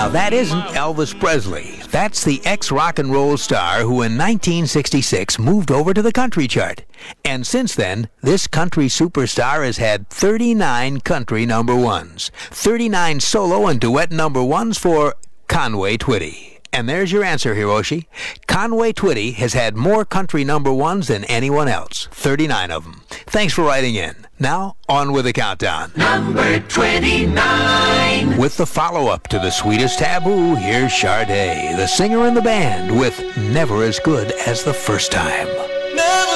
Now, that isn't Elvis Presley. That's the ex-rock and roll star who in 1966 moved over to the country chart. And since then, this country superstar has had 39 country number ones, 39 solo and duet number ones for Conway Twitty. And there's your answer, Hiroshi. Conway Twitty has had more country number ones than anyone else, 39 of them. Thanks for writing in. Now, on with the countdown. Number 29. With the follow-up to The Sweetest Taboo, here's Sade, the singer in the band, with Never as Good as the First Time.